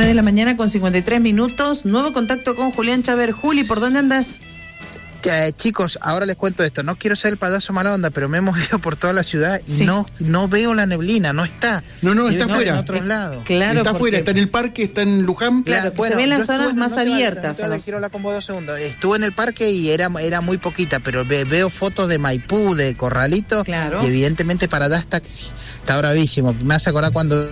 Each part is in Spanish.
9 de la mañana con 53 minutos. Nuevo contacto con Julián Chaver. Juli, ¿por dónde andas? Chicos, ahora les cuento esto. No quiero ser el payaso mala onda, pero me hemos ido por toda la ciudad y Sí. no veo la neblina, no está. No, está afuera. En otros lados. Claro, está porque- afuera, está en el parque, está en Luján. Claro, que se ven las yo zonas estuve más abiertas. Quiero hablar con vos 2 segundos. Estuve en el parque y era muy poquita, pero veo fotos de Maipú, de Corralito, Claro. y evidentemente para allá está bravísimo. Me hace acordar cuando...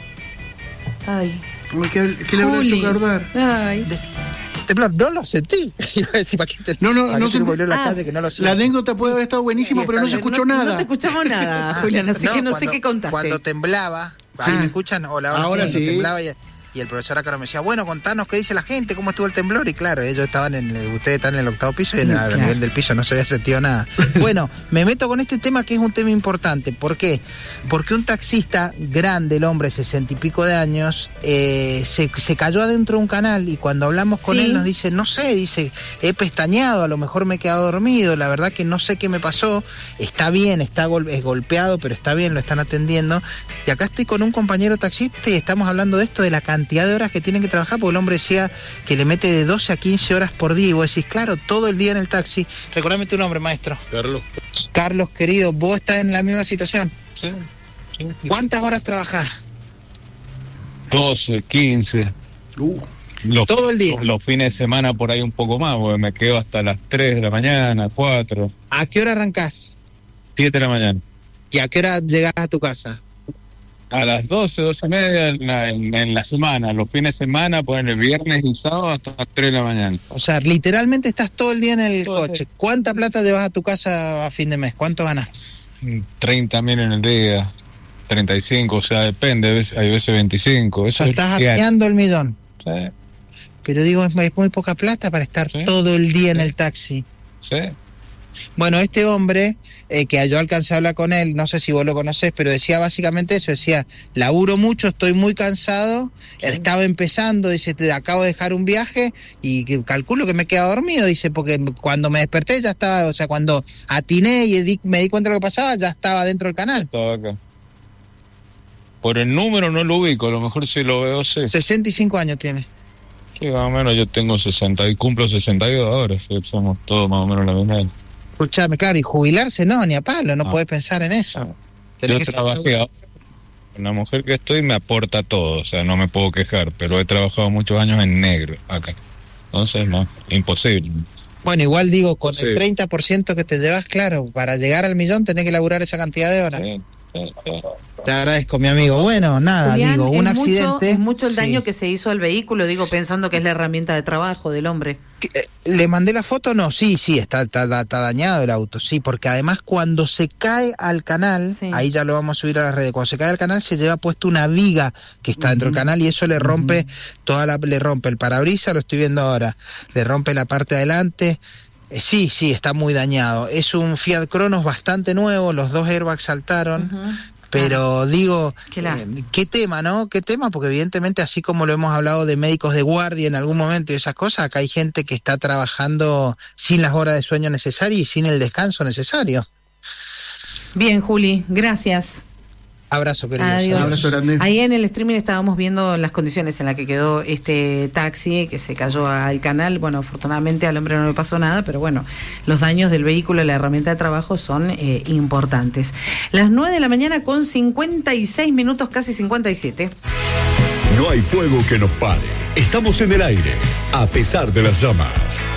Ay, ¿Qué le habrá Juli. hecho acordar? Ay. Temblor, no lo sentí. Iba a decir, ¿para qué te, No, para qué no te se- volvió la Ah, calle que no lo La siento? anécdota puede haber estado buenísima, Sí, pero no está se bien. escuchó No nada. te escuchamos nada, Julián, así que no sé qué contaste. Cuando temblaba, Sí. ¿ahí me escuchan? Hola, Ahora cuando sí. temblaba y el profesor acá me decía, bueno, contanos qué dice la gente, cómo estuvo el temblor. Y claro, ellos estaban ustedes están en el 8º piso y Claro. a nivel del piso no se había sentido nada. Bueno, me meto con este tema que es un tema importante. ¿Por qué? Porque un taxista grande, el hombre, 60 y pico de años, se cayó adentro de un canal y cuando hablamos con Sí. él nos dice, no sé, dice, he pestañeado, a lo mejor me he quedado dormido, la verdad que no sé qué me pasó, está bien, es golpeado, pero está bien, lo están atendiendo. Y acá estoy con un compañero taxista y estamos hablando de esto, de la cantidad de horas que tienen que trabajar, porque el hombre decía que le mete de 12 a 15 horas por día. Y vos decís, claro, todo el día en el taxi. Recordame tu nombre, maestro. Carlos. Carlos, querido, vos estás en la misma situación. Sí. ¿Cuántas horas trabajás? 12, 15. Todo el día. Los fines de semana por ahí un poco más, porque me quedo hasta las 3 de la mañana, 4, ¿A qué hora arrancás? 7 de la mañana. ¿Y a qué hora llegás a tu casa? A las 12, 12 y media en la semana. Los fines de semana, pues el viernes y sábado hasta las 3 de la mañana. O sea, literalmente estás todo el día en el Todo el coche. día. ¿Cuánta plata llevas a tu casa a fin de mes? ¿Cuánto ganás? 30.000 en el día, 35, o sea, depende, hay veces 25. O Eso sea, es estás diario. arreando el millón. Sí, Pero digo, es muy poca plata para estar Sí. todo el día en el taxi. sí. Bueno, este hombre, que yo alcancé a hablar con él, no sé si vos lo conocés, pero decía básicamente eso, decía, laburo mucho, estoy muy cansado, estaba empezando, dice, acabo de dejar un viaje y que calculo que me he quedado dormido, dice, porque cuando me desperté ya estaba, o sea, cuando atiné y me di cuenta de lo que pasaba, ya estaba dentro del canal. Estaba acá. Por el número no lo ubico, a lo mejor si lo veo, sí. 65 años tiene. Sí, más o menos yo tengo 60 y cumplo 62 ahora, sí, somos todos más o menos la misma edad. Escuchame, claro, y jubilarse no, ni a palo, no Ah. podés pensar en eso. Tenés Yo que ser- trabajé, con la mujer que estoy me aporta todo, o sea, no me puedo quejar, pero he trabajado muchos años en negro acá. Entonces, no, imposible. Bueno, igual digo, con Sí. el 30% que te llevas, claro, para llegar al millón tenés que laburar esa cantidad de horas. Sí, sí, sí. Te agradezco, mi amigo. Bueno, nada, Julián, digo, un es accidente. es mucho el daño Sí. que se hizo al vehículo, digo, pensando que es la herramienta de trabajo del hombre. ¿Le mandé la foto? No, sí, está dañado el auto, sí, porque además cuando se cae al canal, Sí. ahí ya lo vamos a subir a las redes, cuando se cae al canal se lleva puesto una viga que está dentro del canal y eso le rompe le rompe el parabrisas, lo estoy viendo ahora, le rompe la parte de adelante. Sí, está muy dañado. Es un Fiat Cronos bastante nuevo, los 2 airbags saltaron. Ujú. Pero digo, Claro. qué tema, ¿no? Qué tema, porque evidentemente así como lo hemos hablado de médicos de guardia en algún momento y esas cosas, acá hay gente que está trabajando sin las horas de sueño necesarias y sin el descanso necesario. Bien, Juli, gracias. Abrazo, querido. Adiós. Un abrazo grande. Ahí en el streaming estábamos viendo las condiciones en las que quedó este taxi que se cayó al canal. Bueno, afortunadamente al hombre no le pasó nada, pero bueno, los daños del vehículo y la herramienta de trabajo son importantes. Las 9 de la mañana con 56 minutos, casi 57. No hay fuego que nos pare. Estamos en el aire, a pesar de las llamas.